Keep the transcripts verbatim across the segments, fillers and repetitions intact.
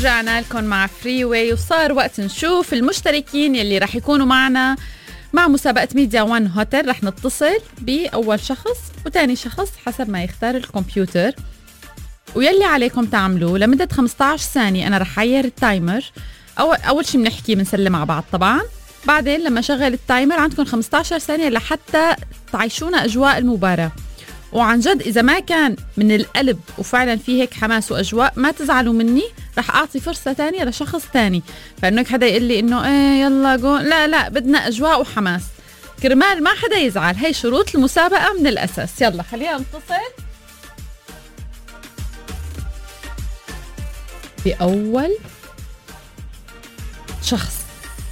ورجعنا لكم مع فري واي، وصار وقت نشوف المشتركين يلي رح يكونوا معنا مع مسابقة ميديا وان هوتل. رح نتصل بأول شخص وتاني شخص حسب ما يختار الكمبيوتر، ويلي عليكم تعملوه لمدة خمسة عشر ثانية. أنا رح عير التايمر. أول, أول شي بنحكي بنسلم على بعض طبعا، بعدين لما شغل التايمر عندكم خمسة عشر ثانية لحتى تعيشونا أجواء المباراة. وعن جد إذا ما كان من القلب وفعلا في هيك حماس وأجواء ما تزعلوا مني، رح أعطي فرصة تانية لشخص تاني. فإنك حدا يقول لي إنه إيه يلا جون، لا لا بدنا أجواء وحماس كرمال ما حدا يزعل. هي شروط المسابقة من الأساس. يلا خلينا نتصل بأول شخص.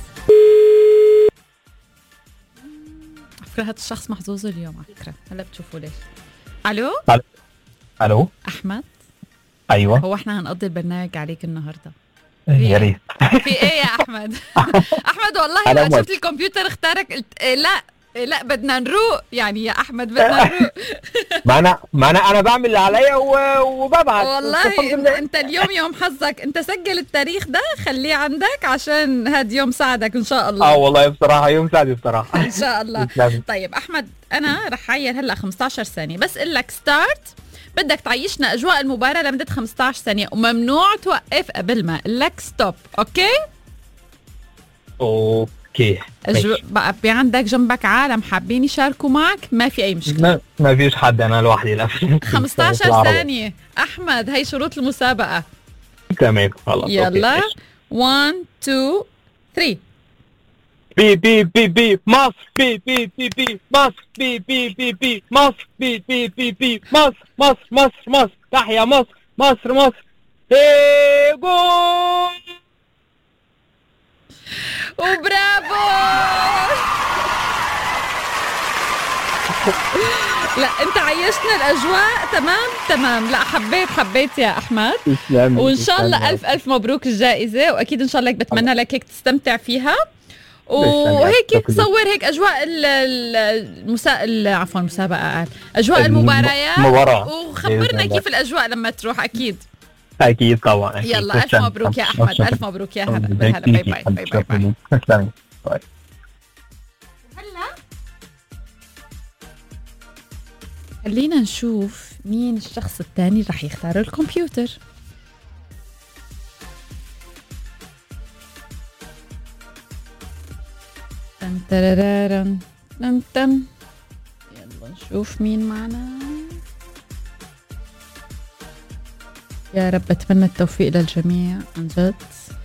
على فكرة هذا الشخص محظوظ اليوم على فكرة، هلا بتشوفوا ليش. ألو ألو أحمد. أيوة، هو احنا هنقضي البرنامج عليك النهاردة. يا ريت. في ايه يا أحمد؟ أحمد والله ما شفت الكمبيوتر اختارك قلت إيه لا إيه لا بدنا نروق يعني يا أحمد بدنا نروق. ما أنا ما أنا أنا بعمل اللي عليا وببعت والله انت, انت اليوم يوم حظك. انت سجل التاريخ ده خليه عندك عشان هاد يوم ساعدك ان شاء الله. اه والله بصراحة يوم سعدي بصراحة. ان شاء الله. طيب أحمد أنا رح عير هلا خمسة عشر ثانية، بس قل لك ستارت بدك تعيشنا أجواء المباراة لمدة خمسة عشر ثانية، وممنوع توقف قبل ما قل لك ستوب. أوكي أوكي أجو... بقى في عندك جنبك عالم حابين يشاركوا معك، ما في أي مشكلة. ما, ما فيش حد، أنا لوحدي. لا خمسة عشر ثانية أحمد، هي شروط المسابقة. تمام خلاص. يلا واحد اثنين ثلاثة. بي بي بي بي مصر، بي بي بي بي مصر، بي بي بي بي مصر، بي بي بي بي مصر، مصر مصر مصر، تحيا مصر، مصر مصر. ايه جول وبرافو. لا انت عيشنا الاجواء. تمام تمام. لا حبيت حبيت يا احمد، وان شاء الله الف الف مبروك الجائزه، واكيد ان شاء الله بتمنى لك هيك تستمتع فيها، وهيك تصور هيك اجواء المسا... عفوا المسابقه قال اجواء المباريات، وخبرنا كيف الاجواء لما تروح. اكيد اكيد طبعا أكيد. يلا الف مبروك يا احمد، الف مبروك يا هلا. هلا باي باي باي باي باي. هلا خلينا نشوف مين الشخص الثاني اللي رح يختار الكمبيوتر. تن ترارارن تن تن. يلا نشوف مين معنا. يا رب أتمنى التوفيق للجميع عن جد.